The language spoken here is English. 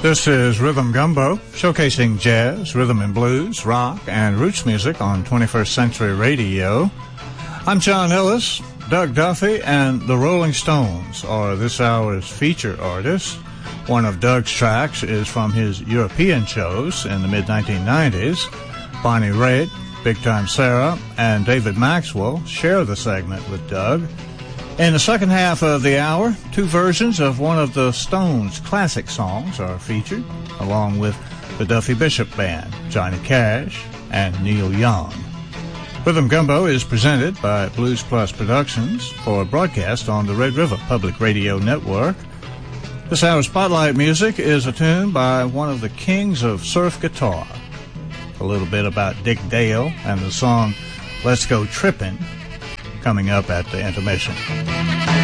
This is Rhythm Gumbo, showcasing jazz, rhythm and blues, rock, and roots music on 21st Century Radio. I'm John Ellis. Doug Duffy and the Rolling Stones are this hour's feature artists. One of Doug's tracks is from his European shows in the mid-1990s. Bonnie Raitt, Big Time Sarah, and David Maxwell share the segment with Doug. In the second half of the hour, two versions of one of the Stones' classic songs are featured, along with the Duffy Bishop Band, Johnny Cash, and Neil Young. Rhythm Gumbo is presented by Blues Plus Productions for broadcast on the Red River Public Radio Network. This hour's spotlight music is a tune by one of the kings of surf guitar. A little bit about Dick Dale and the song Let's Go Trippin', coming up at the intermission.